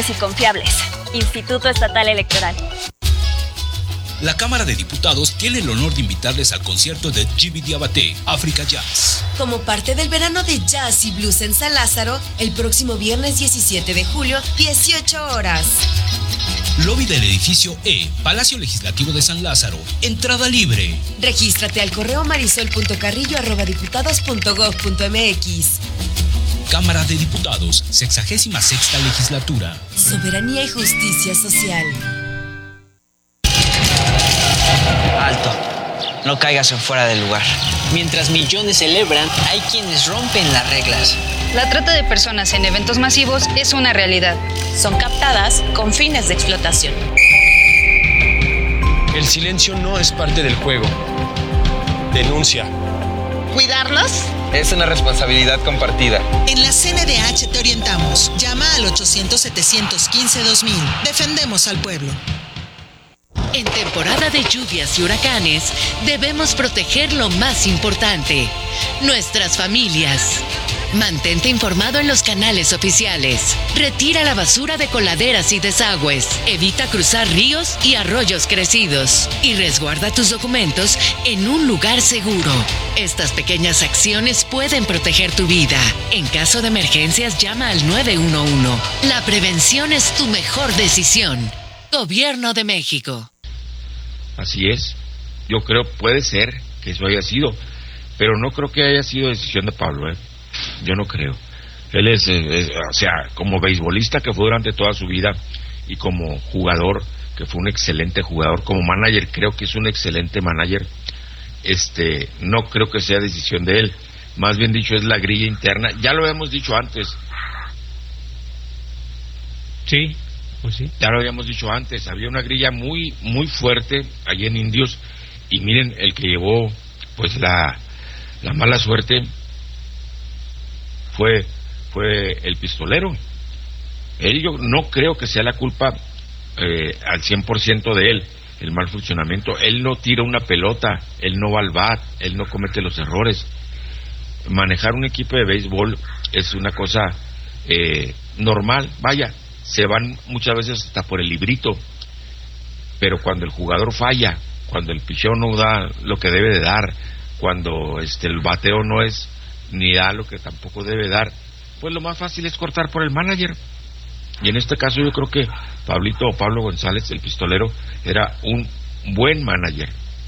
y confiables. Instituto Estatal Electoral. La Cámara de Diputados tiene el honor de invitarles al concierto de Jimmy Diabaté, África Jazz. Como parte del verano de jazz y blues en San Lázaro, el próximo viernes 17 de julio, 18 horas. Lobby del edificio E, Palacio Legislativo de San Lázaro. Entrada libre. Regístrate al correo marisol.carrillo@diputados.gov.mx. Cámara de Diputados, 66ª Legislatura. Soberanía y justicia social. Alto, no caigas en fuera del lugar. Mientras millones celebran, hay quienes rompen las reglas. La trata de personas en eventos masivos es una realidad. Son captadas con fines de explotación. El silencio no es parte del juego. Denuncia. ¿Cuidarlos? Es una responsabilidad compartida. En la CNDH te orientamos. Llama al 800-715-2000. Defendemos al pueblo. En temporada de lluvias y huracanes, debemos proteger lo más importante, nuestras familias. Mantente informado en los canales oficiales. Retira la basura de coladeras y desagües. Evita cruzar ríos y arroyos crecidos. Y resguarda tus documentos en un lugar seguro. Estas pequeñas acciones pueden proteger tu vida. En caso de emergencias, llama al 911. La prevención es tu mejor decisión. Gobierno de México. Así es. Yo creo, puede ser que eso haya sido, pero no creo que haya sido decisión de Pablo, Yo no creo. Él es, o sea, como beisbolista que fue durante toda su vida y como jugador, que fue un excelente jugador, como manager, creo que es un excelente manager. No creo que sea decisión de él. Más bien dicho, es la grilla interna. Ya lo habíamos dicho antes. Sí. Pues sí. Ya lo habíamos dicho antes, había una grilla muy muy fuerte allí en Indios, y miren, el que llevó pues la mala suerte fue el pistolero. Yo no creo que sea la culpa al 100% de él, el mal funcionamiento. Él no tira una pelota, él no va al bat, él no comete los errores. Manejar un equipo de béisbol es una cosa normal, vaya. Se van muchas veces hasta por el librito, pero cuando el jugador falla, cuando el picheo no da lo que debe de dar, cuando el bateo no es ni da lo que tampoco debe dar, pues lo más fácil es cortar por el manager. Y en este caso yo creo que Pablo González, el pistolero, era un buen manager,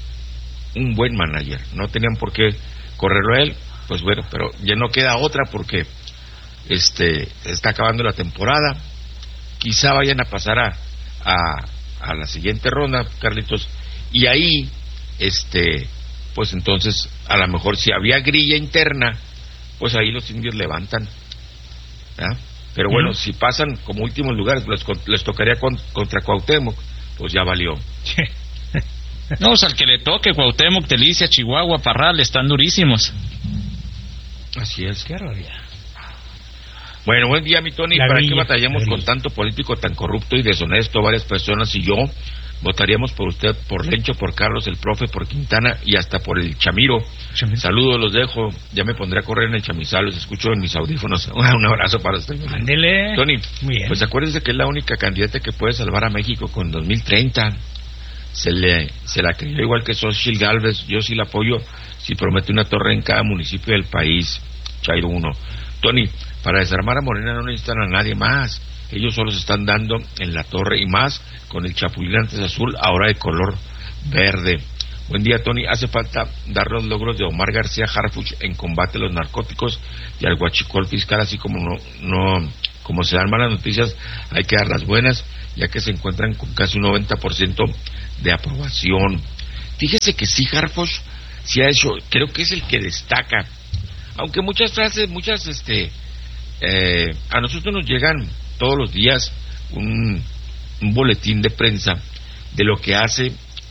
no tenían por qué correrlo a él. Pues bueno, pero ya no queda otra porque está acabando la temporada. Quizá vayan a pasar a la siguiente ronda, Carlitos, y ahí, pues entonces, a lo mejor si había grilla interna, pues ahí los indios levantan, ¿verdad? Pero bueno, si pasan como últimos lugares, les tocaría contra Cuauhtémoc, pues ya valió. No, o sea, al que le toque, Cuauhtémoc, Delicia, Chihuahua, Parral, están durísimos. Así es. Qué rabia. Bueno, buen día, mi Tony. ¿Para qué batallamos con tanto político tan corrupto y deshonesto? Varias personas y yo votaríamos por usted, por Lencho, por Carlos, el profe, por Quintana y hasta por el Chamiro. Saludos, los dejo. Ya me pondré a correr en el chamizal, los escucho en mis audífonos. Un abrazo para usted. Ándele. Tony, muy bien. Pues acuérdese que es la única candidata que puede salvar a México con 2030. Se la creyó igual que Xochitl Gálvez. Yo sí la apoyo si promete una torre en cada municipio del país. Chairo 1. Tony, para desarmar a Morena no necesitan a nadie más. Ellos solo se están dando en la torre, y más con el chapulín antes azul, ahora de color verde. Buen día, Tony. Hace falta dar los logros de Omar García Harfuch en combate a los narcóticos y al huachicol fiscal, así como como se dan malas noticias, hay que dar las buenas, ya que se encuentran con casi un 90% de aprobación. Fíjese que sí, Harfuch sí ha hecho, creo que es el que destaca, aunque muchas frases, a nosotros nos llegan todos los días un boletín de prensa de lo que hace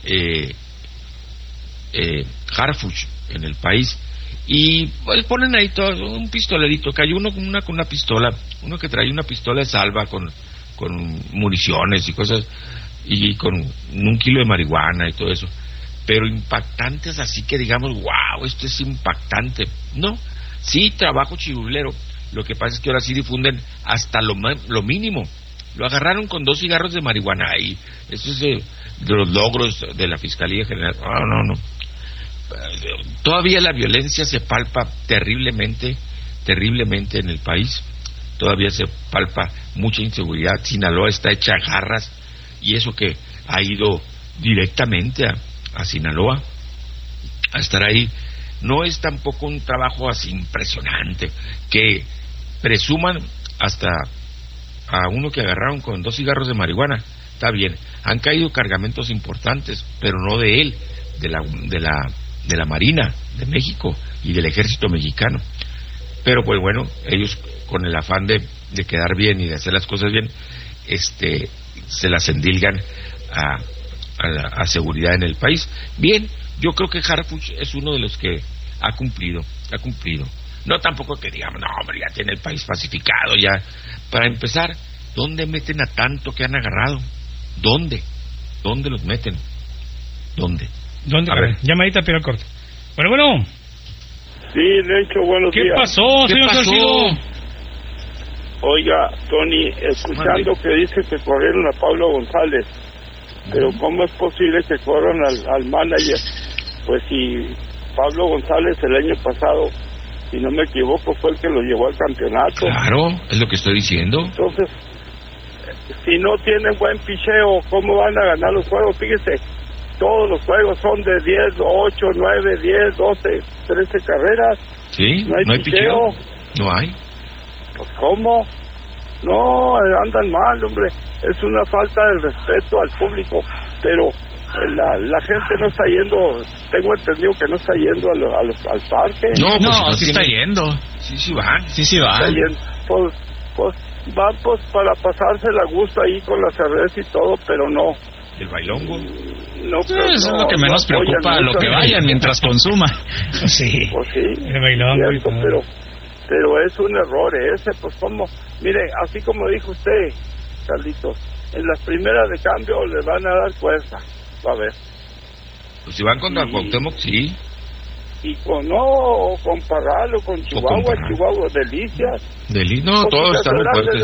Harfuch en el país, y pues ponen ahí todo, un pistolerito, que hay uno con una pistola, uno que trae una pistola de salva con municiones y cosas, y con 1 kilo de marihuana y todo eso, pero impactantes, así que digamos, wow, esto es impactante. No, sí, trabajo chirulero. Lo que pasa es que ahora sí difunden hasta lo mínimo, Lo agarraron con 2 cigarros de marihuana y eso es de los logros de la Fiscalía General. No. Todavía la violencia se palpa terriblemente en el país. Todavía se palpa mucha inseguridad. Sinaloa está hecha garras, y eso que ha ido directamente a Sinaloa a estar ahí. No es tampoco un trabajo así impresionante que presuman hasta a uno que agarraron con 2 cigarros de marihuana. Está bien, han caído cargamentos importantes, pero no de él, de la Marina de México y del Ejército Mexicano. Pero pues bueno, ellos con el afán de quedar bien y de hacer las cosas bien, se las endilgan a seguridad en el país. Bien, yo creo que Harfuch es uno de los que ha cumplido. No tampoco que digamos, no hombre, ya tiene el país pacificado ya. Para empezar, ¿dónde meten a tanto que han agarrado? ¿Dónde los meten? ¿Dónde? A ver, llamadita pero al corte. Bueno. Sí, Lencho, buenos días. ¿Qué pasó, señor Salcido? Oiga, Tony, escuchando que dice que corrieron a Pablo González, pero ¿cómo es posible que corran al manager? Pues si Pablo González el año pasado, si no me equivoco, fue el que lo llevó al campeonato. Claro, es lo que estoy diciendo. Entonces, si no tienen buen picheo, ¿cómo van a ganar los juegos? Fíjese, todos los juegos son de 10, 8, 9, 10, 12, 13 carreras. Sí, no hay picheo. No hay. Pues ¿cómo? No, andan mal, hombre. Es una falta de respeto al público, pero la gente no está yendo, tengo entendido que no está yendo al parque. No, sí está yendo. Sí van. Sí van. Pues van para pasársela a gusto ahí con la cerveza y todo, pero no. ¿El bailongo? No, eso es lo que menos preocupa, lo que vayan mientras consuma. Sí. Pues sí. El bailongo y todo. Pero es un error ese, pues como, mire, así como dijo usted, Carlitos, en las primeras de cambio le van a dar fuerza, va a ver. Pues si van contra Cuauhtémoc, sí. Y con Parral o con Chihuahua, Delicias. No, todos están muy fuertes.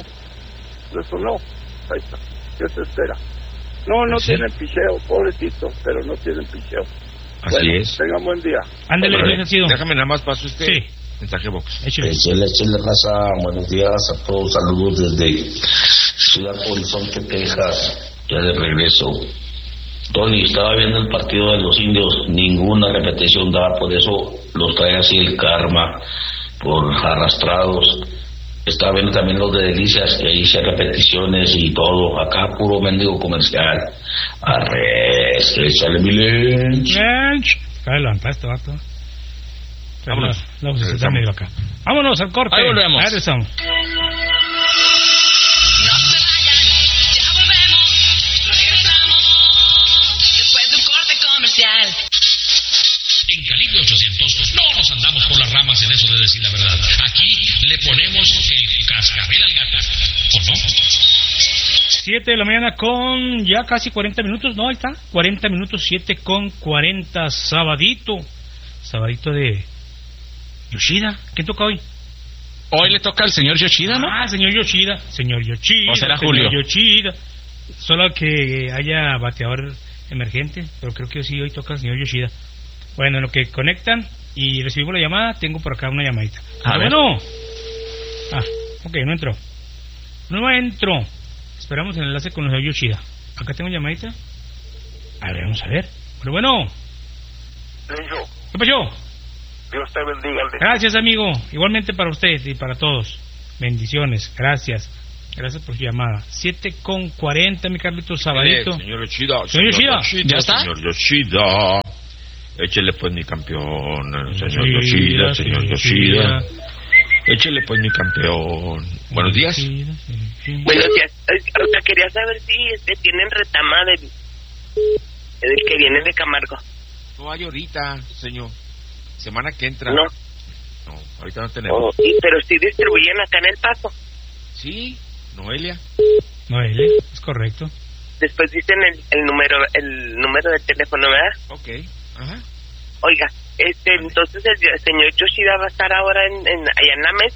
Le sonó, ahí está, ¿qué se espera? No tienen picheo, pobrecitos, pero no tienen picheo. Así es. Tengan buen día. Ándale, déjame nada más paso Sí. Mensaje box. Échale raza, buenos días a todos, saludos desde Ciudad Horizonte, Texas, ya de regreso. Tony, estaba viendo el partido de los indios, ninguna repetición daba, por eso los trae así el karma, por arrastrados. Estaba viendo también los de Delicias, que ahí hice repeticiones y todo, acá puro mendigo comercial. Arres, échale mi Lench. Levantaste, vato. Vámonos. Está medio acá. Vámonos al corte. Ahí volvemos. Regresamos. En Calibre 800 no nos andamos por las ramas en eso de decir la verdad. Aquí le ponemos el cascabel al gato. ¿O no? 7 de la mañana con ya casi 40 minutos. No, ahí está. 40 minutos, 7 con 40. Sabadito de Yoshida. ¿Quién toca hoy? Hoy le toca al señor Yoshida, ¿no? Señor Yoshida. ¿O será Julio? Yoshida. Solo que haya bateador emergente, pero creo que sí, hoy toca el señor Yoshida. Bueno, en lo que conectan y recibimos la llamada, tengo por acá una llamadita. Bueno. Ok, no entró. Esperamos el enlace con el señor Yoshida. Acá tengo llamadita. A ver, vamos a ver. Bueno. ¿Qué pasó? Dios te bendiga. Gracias, amigo. Igualmente para usted y para todos. Bendiciones. Gracias por su llamada. 7:40, mi Carlitos Sabadito. Señor Yoshida. ¿Ya está? Señor Yoshida. Échele pues mi campeón. Señor Yoshida. Échele pues mi campeón. Buenos días. Buenos días. O sea, quería saber si tienen retama del que viene de Camargo. No hay ahorita, señor. Semana que entra. No, ahorita no tenemos. Pero sí distribuyen acá en El Paso. Sí, Noelia, es correcto. Después dicen el número de teléfono, ¿verdad? Ok, ajá. Oiga, entonces el señor Yoshida va a estar ahora allá en la mesa.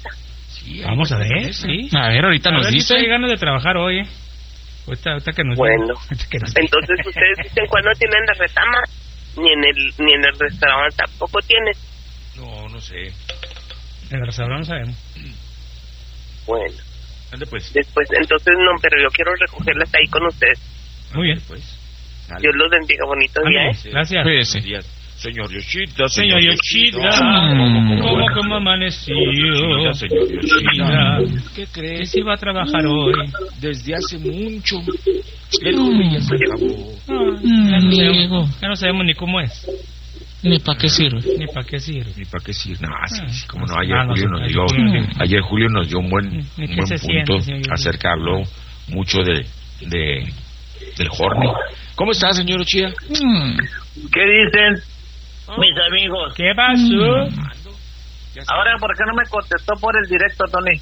Sí, vamos a ver, sí. A ver, ahorita nos dice. Hay ganas de trabajar hoy, Ahorita que nos bueno, entonces ustedes dicen cuándo tienen la retama, ni en el restaurante tampoco tienen. No sé. En el restaurante no sabemos. Bueno. Ande pues. Después, entonces no, pero yo quiero recogerlas ahí con ustedes. Muy bien. Pues. Dios los bendiga, bonitos días. Gracias. Buenos días. Señor Yoshida, señor Yoshida, ¿cómo amaneció? Señor Yoshida, ¿Qué crees? Que se va a trabajar hoy. Desde hace mucho. El hobby ya se acabó. Ya no sabemos ni cómo es. Ni para qué sirve. Ni para qué sirve. No, sí, como no. Ayer Julio nos dio un buen punto acerca, habló mucho del Horny. ¿Cómo está, señor Yoshida? ¿Qué dicen mis amigos? ¿Qué pasó? Ahora, ¿por qué no me contestó por el directo, Tony?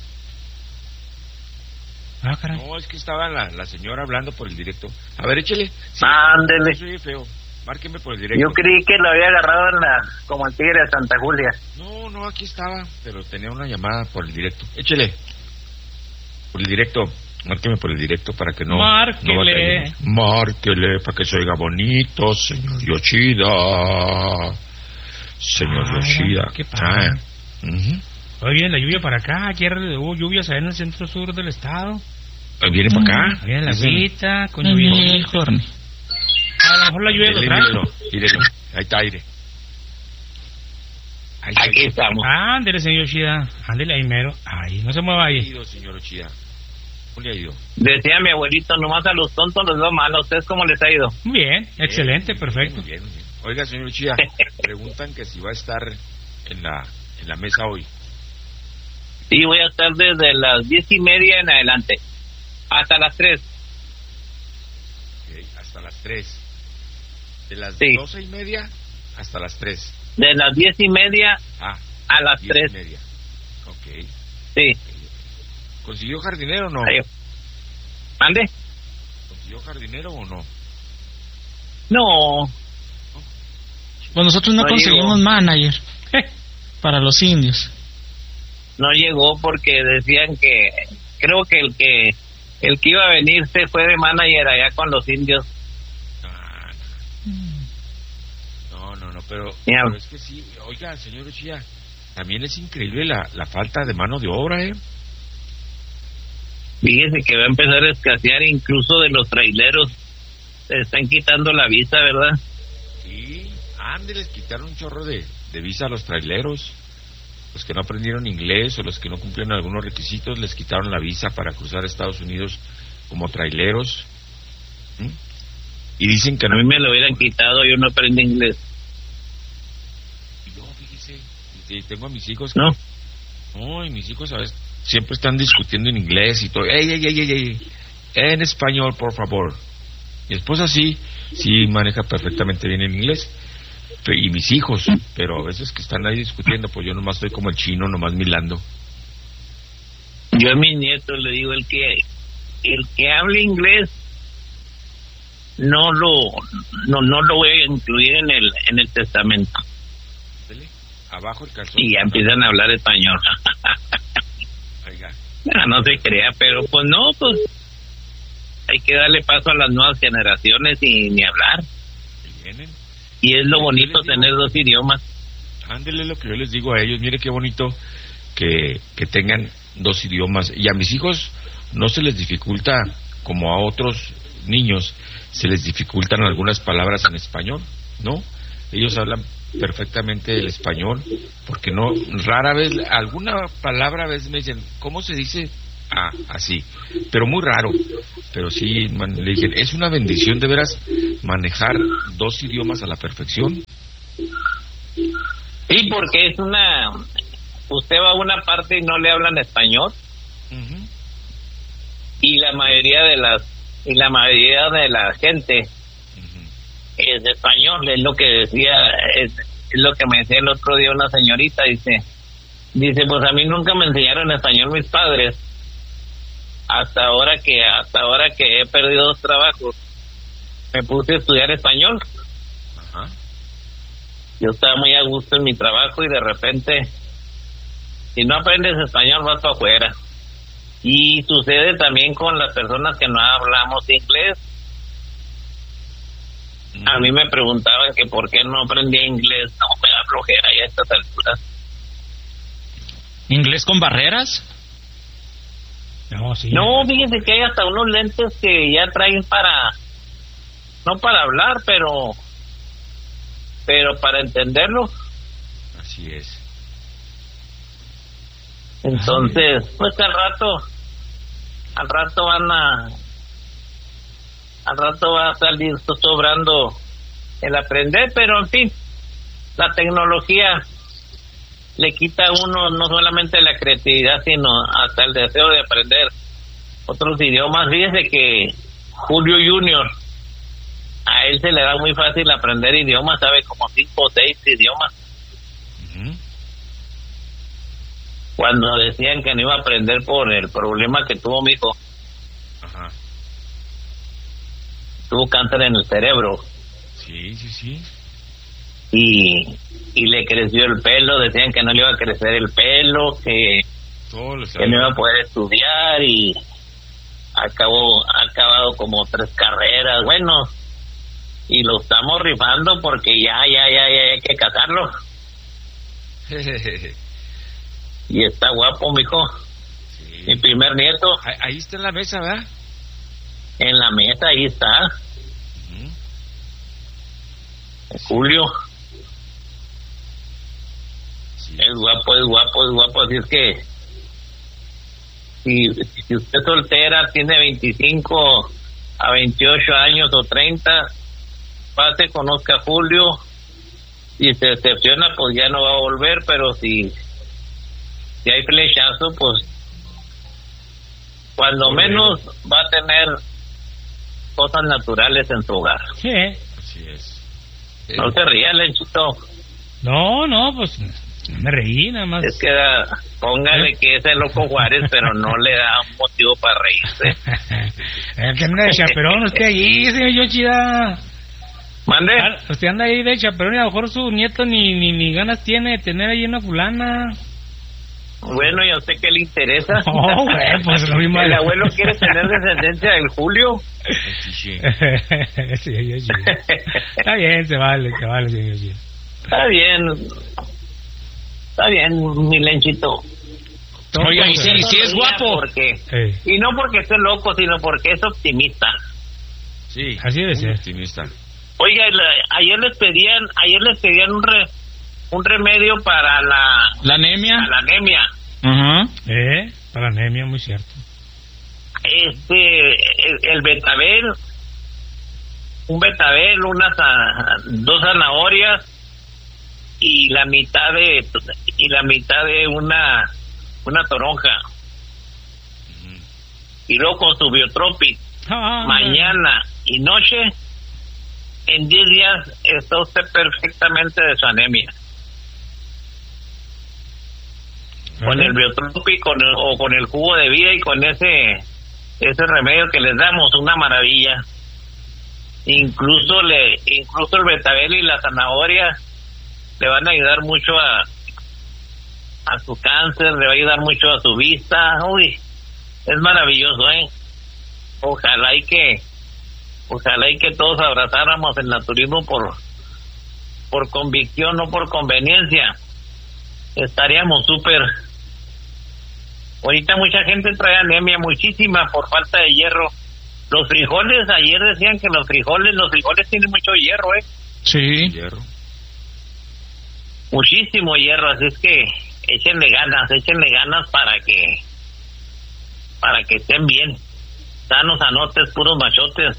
Ah, caray. No, es que estaba la señora hablando por el directo. A ver, échele. Sí, ándele. Soy feo. Márqueme por el directo. Yo creí que lo había agarrado como el tigre de Santa Julia. No, aquí estaba, pero tenía una llamada por el directo. Échele. Por el directo. Márqueme por el directo para que no... Márquele. Márquele para que se oiga bonito, señor Yoshida. Señor Yoshida. ¿Qué pasa? Hoy viene la lluvia para acá. Ayer hubo lluvias allá en el centro sur del estado. ¿Viene para acá? Viene la agüita con lluvia. A lo mejor la lluvia lo trajo. Mírelo. Ahí está aire. Aquí estamos. Ándele, señor Yoshida. Ándele ahí mero. Ahí, no se mueva ahí. Señor Yoshida. ¿Cómo le ha ido? Decía mi abuelito, nomás a los tontos les va mal. ¿A ustedes cómo les ha ido? Bien, excelente, perfecto. Bien. Oiga, señor Yoshida, preguntan que si va a estar en la mesa hoy. Sí, voy a estar desde las 10:30 en adelante. Hasta las 3. Okay, hasta las 3. De las 12:30 hasta las 3. De las 10:30 a las 3. 10:30. Ok. Sí. ¿Consiguió jardinero o no? ¿Mande? ¿Consiguió jardinero o no? No. Pues nosotros no conseguimos manager para los indios. No llegó porque decían que... Creo que el que iba a venir se fue de manager allá con los indios. No, pero es que sí. Oiga, señor Yoshida, también es increíble la falta de mano de obra, Fíjese que va a empezar a escasear incluso de los traileros. Se están quitando la visa, ¿verdad? Sí, les quitaron un chorro de visa a los traileros. Los que no aprendieron inglés o los que no cumplieron algunos requisitos, les quitaron la visa para cruzar a Estados Unidos como traileros. Y dicen que a mí me lo hubieran quitado, yo no aprendí inglés. Yo, fíjese, tengo a mis hijos ¿No? Y mis hijos, ¿sabes? Siempre están discutiendo en inglés y todo. ¡Ey! En español, por favor. Mi esposa sí maneja perfectamente bien en inglés. Y mis hijos, pero a veces que están ahí discutiendo, pues yo nomás estoy como el chino, nomás milando. Yo a mis nietos le digo, el que hable inglés, no lo voy a incluir en el testamento. Abajo el calzón. Y ya empiezan a hablar español. Oiga. No se crea, pero pues no, pues hay que darle paso a las nuevas generaciones y ni hablar. Y es lo bonito tener dos idiomas. Ándele lo que yo les digo a ellos, mire qué bonito que tengan dos idiomas. Y a mis hijos no se les dificulta como a otros niños, se les dificultan algunas palabras en español, ¿no? Ellos hablan perfectamente el español, porque no, rara vez, alguna palabra a veces me dicen, ¿cómo se dice? Así, pero muy raro. Pero sí, le dije, es una bendición de veras manejar dos idiomas a la perfección. Sí, porque es usted va a una parte y no le hablan español. Y la mayoría de la gente es de español, es lo que decía, es lo que me decía el otro día una señorita, dice, pues a mí nunca me enseñaron español mis padres, hasta ahora que he perdido 2 trabajos, me puse a estudiar español. Yo estaba muy a gusto en mi trabajo y de repente Si no aprendes español, vas para afuera. Y sucede también con las personas que no hablamos inglés. A mí me preguntaban que por qué no aprendía inglés. No, me da flojera ya a estas alturas. ¿Inglés con barreras? No, sí. No, fíjense que hay hasta unos lentes que ya traen para... No para hablar, pero para entenderlo. Así es. Entonces, pues al rato va a salir sobrando el aprender, pero en fin, la tecnología le quita a uno no solamente la creatividad, sino hasta el deseo de aprender otros idiomas. Fíjese que Julio Junior, a él se le da muy fácil aprender idiomas, sabe como 5 o 6 idiomas. Cuando decían que no iba a aprender por el problema que tuvo mi hijo, tuvo cáncer en el cerebro. Sí. Y le creció el pelo, decían que no le iba a crecer el pelo, que no iba a poder estudiar, y ha acabado como 3 carreras. Bueno, y lo estamos rifando porque ya hay que casarlo. Y está guapo, mijo. Sí. Mi primer nieto. Ahí está en la mesa, ¿verdad? En la mesa, ahí está. Julio. Sí. Es guapo. Así es que si usted es soltera, tiene 25 a 28 años o 30, pase, conozca a Julio. Si se decepciona, pues ya no va a volver, pero si hay flechazo, pues cuando menos va a tener cosas naturales en su hogar. Sí. Así es. No se ría, Lenchito. No, pues me reí nada más. Es que póngale que es el Loco Juárez, pero no le da un motivo para reírse. Que anda de chaperón usted allí, señor Yoshida. ¿Mande? Usted anda ahí de chaperón y a lo mejor su nieto ni ganas tiene de tener ahí una fulana. Bueno, ¿y a usted qué le interesa? No, güey, pues lo mismo. ¿El abuelo quiere tener descendencia del Julio? Sí, Está bien, se vale, señor Yoshida. Está bien, mi Lenchito. Oiga, y si es guapo. Y no porque esté loco, sino porque es optimista. Sí, así debe ser. Optimista. Oiga, ayer les pedían un remedio para la anemia. La anemia. Para la anemia, muy cierto. El betabel, un betabel, 2 zanahorias y la mitad de una toronja. Y luego con su Biotropic, mañana y noche, en 10 días está usted perfectamente de su anemia. Con el Biotropic o con el jugo de vida y con ese remedio que les damos, una maravilla. Incluso el betabel y la zanahoria le van a ayudar mucho a su cáncer, le va a ayudar mucho a su vista. Uy, es maravilloso, Ojalá y que todos abrazáramos el naturismo por convicción, no por conveniencia. Estaríamos súper. Ahorita mucha gente trae anemia, muchísima, por falta de hierro. Los frijoles, ayer decían que los frijoles tienen mucho hierro, Sí. Hierro. Muchísimo hierro, así es que échenle ganas para que estén bien. Sanos, anotes, puros machotes.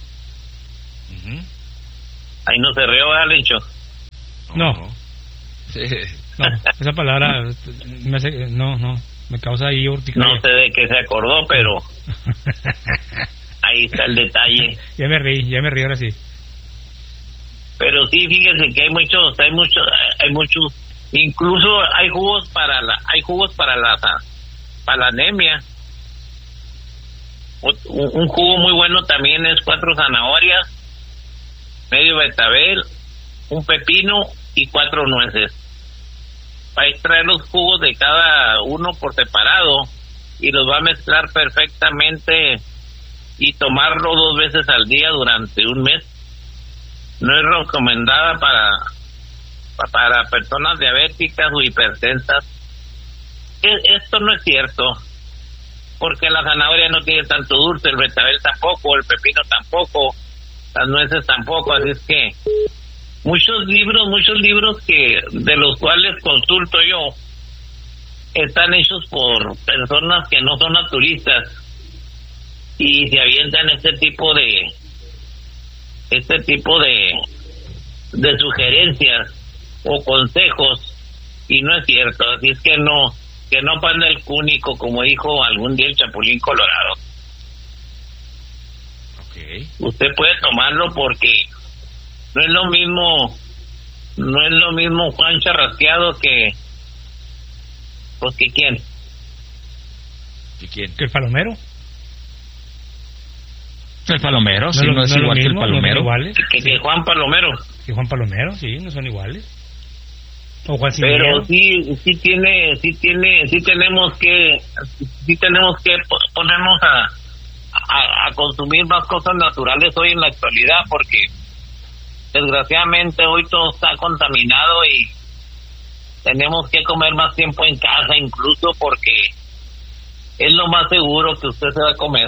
Ahí no se rió, ¿verdad, Lencho? No. No, esa palabra me causa ahí urticaria. No sé de qué se acordó, pero ahí está el detalle. Ya me reí ahora sí. Pero sí, fíjense que hay muchos, incluso hay jugos para la anemia. Un jugo muy bueno también es 4 zanahorias, medio betabel, un pepino y 4 nueces. va a extraer los jugos de cada uno por separado y los va a mezclar perfectamente y tomarlo 2 veces al día durante un mes. No es recomendada para personas diabéticas o hipertensas. Esto no es cierto, porque la zanahoria no tiene tanto dulce, el betabel tampoco, el pepino tampoco, las nueces tampoco, así es que muchos libros que de los cuales consulto yo están hechos por personas que no son naturistas y se avientan este tipo de sugerencias o consejos, y no es cierto. Así es que no panda el cúnico, como dijo algún día el Chapulín Colorado. Okay. Usted puede tomarlo porque no es lo mismo Juan Charrasqueado que quién. ¿Y quién? ¿Que el palomero? El palomero, sí, no es igual que el palomero. Que Juan Palomero. Que Juan Palomero, sí, no son iguales. O Juan Pero sí tenemos que ponernos a consumir más cosas naturales hoy en la actualidad, porque desgraciadamente hoy todo está contaminado y tenemos que comer más tiempo en casa, incluso porque es lo más seguro que usted se va a comer.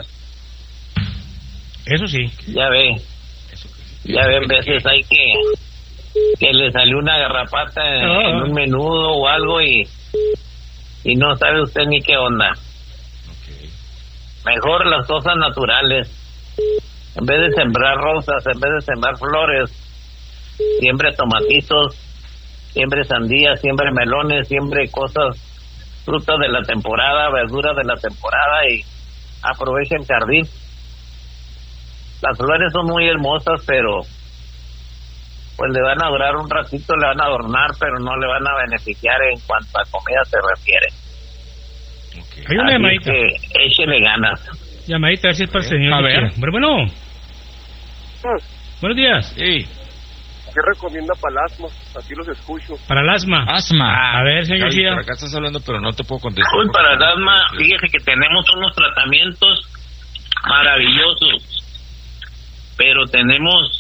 Eso sí. Ya ve, en veces hay que le salió una garrapata en un menudo o algo y no sabe usted ni qué onda. Okay. Mejor las cosas naturales. En vez de sembrar rosas, en vez de sembrar flores, siembre tomatitos, siembre sandías, siembre melones, siembre cosas, frutas de la temporada, verduras de la temporada, y aproveche el jardín. Las flores son muy hermosas, pero pues le van a durar un ratito, le van a adornar, pero no le van a beneficiar en cuanto a comida se refiere. Okay. Hay una llamadita. Échele ganas. Llamadita, a ver si es para el señor. A ver. Bueno. Buenos días. Sí. ¿Qué recomienda para el asma? Aquí los escucho. Para el asma. Asma. A ver, señor Chida. Por acá estás hablando, pero no te puedo contestar. Hoy para el asma, fíjese que tenemos unos tratamientos maravillosos, pero tenemos...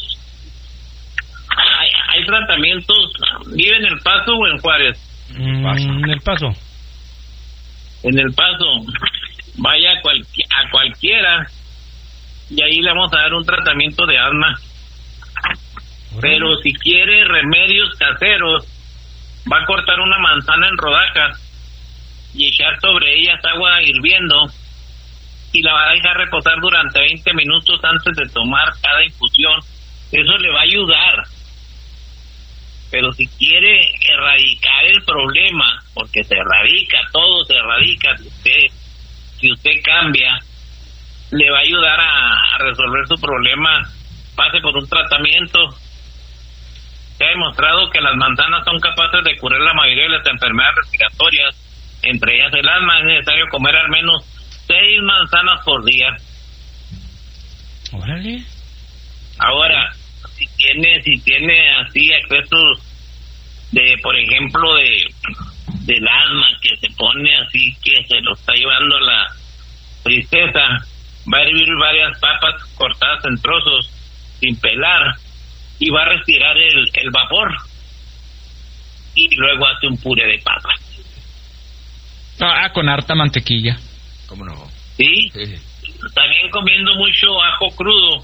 Hay tratamientos. ¿Vive en El Paso o en Juárez? En El Paso. En El Paso. Vaya a cualquiera y ahí le vamos a dar un tratamiento de asma. Pero si quiere remedios caseros, va a cortar una manzana en rodajas y echar sobre ellas agua hirviendo y la va a dejar reposar durante 20 minutos antes de tomar cada infusión. Eso le va a ayudar. Pero si quiere erradicar el problema, porque se erradica, todo se erradica, si usted cambia, le va a ayudar a resolver su problema. Pase por un tratamiento. Se ha demostrado que las manzanas son capaces de curar la mayoría de las enfermedades respiratorias, entre ellas el asma. Es necesario comer al menos 6 manzanas por día. Órale. Ahora, si tiene así excesos de, por ejemplo, del asma, que se pone así, que se lo está llevando la tristeza, va a hervir varias papas cortadas en trozos sin pelar y va a respirar el vapor y luego hace un puré de papas. Con harta mantequilla. ¿Cómo no? Sí. También comiendo mucho ajo crudo.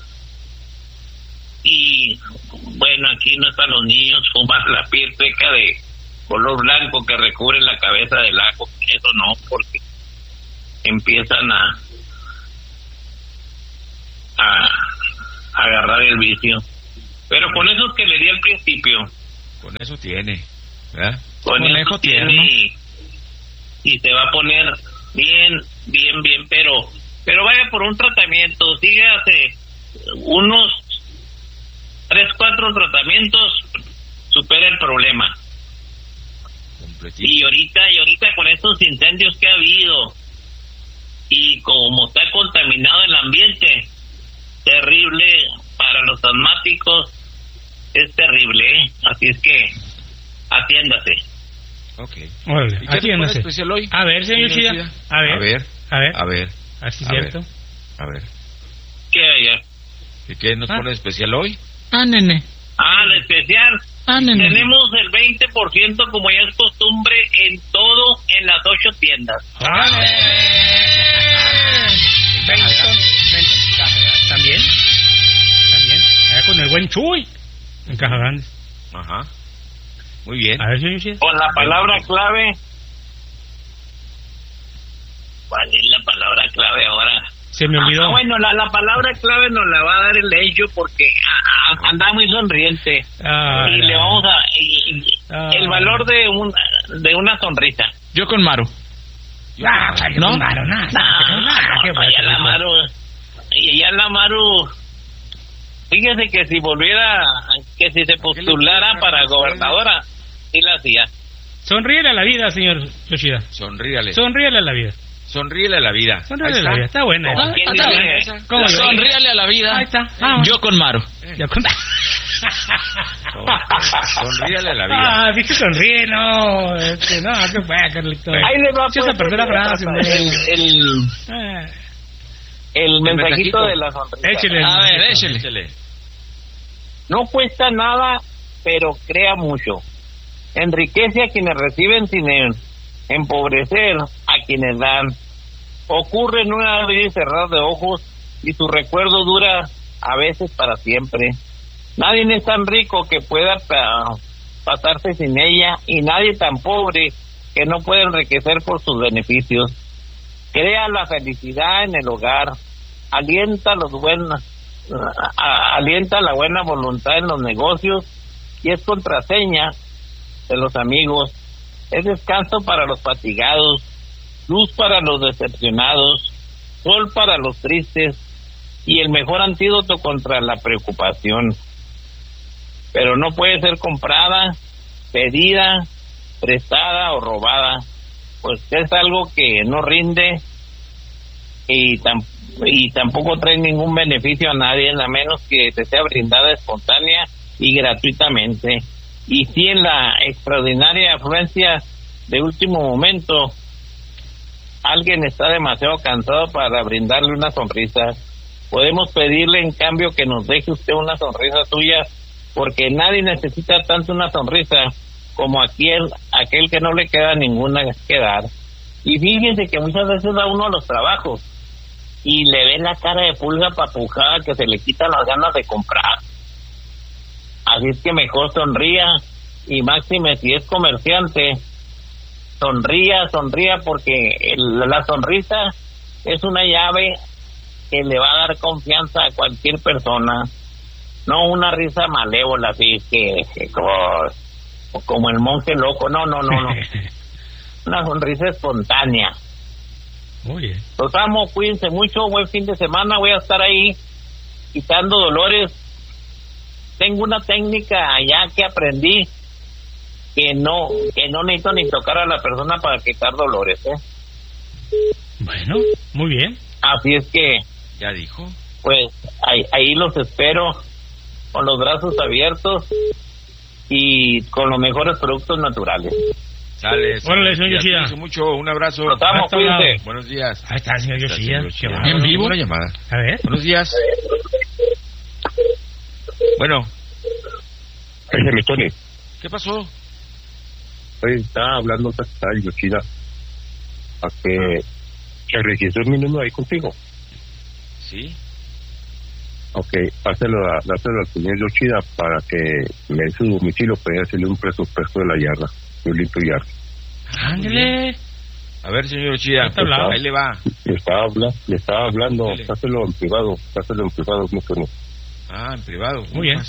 Y bueno, aquí no es para los niños fumar la piel seca de color blanco que recubre la cabeza del ajo. Eso no, porque empiezan a agarrar el vicio. Pero con esos que le di al principio, con eso tiene, ¿verdad? Con eso tiene y se va a poner bien, pero vaya por un tratamiento, sígase unos 3-4 tratamientos, supera el problema. Completito. Y ahorita con estos incendios que ha habido y como está contaminado el ambiente, terrible para los asmáticos, es terrible, ¿eh? Así es que atiéndase. Ok. Órale, ¿Y qué aquí nos pone no sé. especial hoy? A ver, señor Yoshida. A ver. Así es cierto. A ver. ¿Qué hay? ¿Y qué nos pone especial hoy? Nene. La especial. Nene. Tenemos el 20% como ya es costumbre en todo en las 8 tiendas. También. Allá con el buen Chuy. En Caja Grande. Ajá. Muy bien. A ver, señor Yoshida. Con la palabra clave. ¿Cuál es la palabra clave ahora? Se me olvidó. Bueno, la palabra clave nos la va a dar el hecho porque anda muy sonriente. Y le vamos a... el valor de una sonrisa. Yo con Maru. ¿No? Con Maru, Ya la Maru... Y ya la Maru... Fíjese que si volviera... Que si se postulara para gobernadora, sí la hacía. Sonríele a la vida, señor Yoshida. Sonríale. Sonríele a la vida. Sonríele a la vida. Sonríele a la vida. Está buena. ¿Cómo? Sonríale a la vida. Ahí está. Yo con Maru. Sonríale a la vida. Dije sonríe, no. No, qué fue, Carlito. Ahí le va. Se perder la frase, el mensajito de la sonrisa. Échele. A ver, échele. No cuesta nada, pero crea mucho. Enriquece a quienes reciben sin empobrecer a quienes dan. Ocurre en una abrir y cerrar de ojos y su recuerdo dura a veces para siempre. Nadie es tan rico que pueda pasarse sin ella y nadie tan pobre que no pueda enriquecer por sus beneficios. Crea la felicidad en el hogar, alienta la buena voluntad en los negocios y es contraseña de los amigos. Es descanso para los fatigados, luz para los decepcionados, sol para los tristes y el mejor antídoto contra la preocupación. Pero no puede ser comprada, pedida, prestada o robada, pues es algo que no rinde y tampoco trae ningún beneficio a nadie, a menos que te sea brindada espontánea y gratuitamente. Y si en la extraordinaria afluencia de último momento alguien está demasiado cansado para brindarle una sonrisa, podemos pedirle en cambio que nos deje usted una sonrisa suya, porque nadie necesita tanto una sonrisa como aquel que no le queda ninguna que dar. Y fíjense que muchas veces va uno a los trabajos y le ve la cara de pulga papujada que se le quitan las ganas de comprar. Así es que mejor sonría, y máxime si es comerciante, sonría porque la sonrisa es una llave que le va a dar confianza a cualquier persona, no una risa malévola así que como el monje loco, no. Una sonrisa espontánea. Muy bien. Los amo, cuídense mucho, buen fin de semana, voy a estar ahí quitando dolores. Tengo una técnica allá que aprendí que no necesito ni tocar a la persona para quitar dolores, Bueno, muy bien. Así es que ya dijo. Pues ahí los espero con los brazos abiertos y con los mejores productos naturales. Sale. Órale, señor Yoshida. Mucho, un abrazo. Los amo, cuídense. Buenos días. Ahí está el señor Yoshida. ¿En vivo? Una llamada. A ver. Buenos días. Bueno. Ese mi Tony. ¿Qué pasó? Estaba hablando el Yoshida a que registró mi número ahí contigo. Sí. Ok, dáselo al señor Yoshida para que me dé su domicilio para hacerle un presupuesto de la yarda. Yo limpio yarda. Ándale. A ver, señor Yoshida, ahí le va. Le estaba hablando, dáselo en privado, mi Tony. Ah, en privado. Muy bien.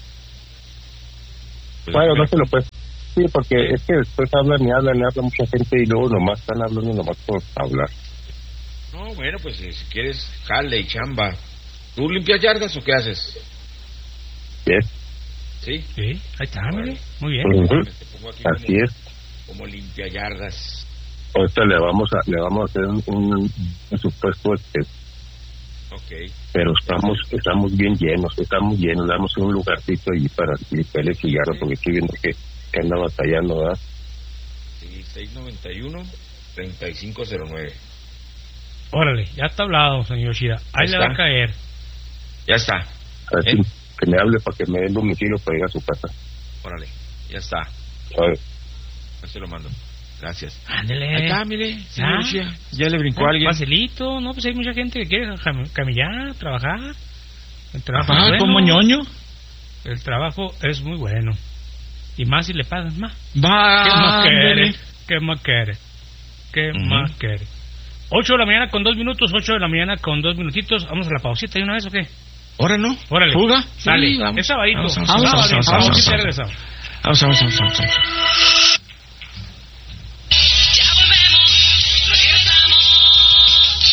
Bueno, dáselo pues. Sí, porque es que después habla mucha gente y luego nomás están hablando por hablar. No, bueno, pues si quieres jale y chamba. ¿Tú limpias yardas o qué haces? Sí. Sí, ahí está, mire. Muy bien. Así es. Como limpia yardas. Ahorita le vamos a hacer un presupuesto Okay. Pero estamos bien llenos, damos un lugarcito allí para limpiarle su yarda porque estoy viendo que anda batallando, ¿verdad? Sí, 691-3509. Órale, ya está hablado, señor Yoshida. Ahí le va a caer. Ya está. A ver, que me hable para que me dé el domicilio para ir a su casa. Órale, ya está. A ver. Ya se lo mando. Gracias. Ándele. Ahí está, mire, señor Yoshida. Ya le brincó a alguien. Facilito, no, pues hay mucha gente que quiere camellar, trabajar. El trabajo es bueno. ¿Como ñoño? El trabajo es muy bueno. Y más si le pagan más. Va. ¿Qué más quiere? ¿Qué más quiere? ¿Qué más quiere? 8 de la mañana con 2 minutos, 8 de la mañana con 2 minutitos. ¿Vamos a la pausita de una vez o qué? ¿Ahora no? Órale. ¿Fuga? Dale. Sí, vamos. Es sabadito. Vamos. Pausita y regresamos. Vamos.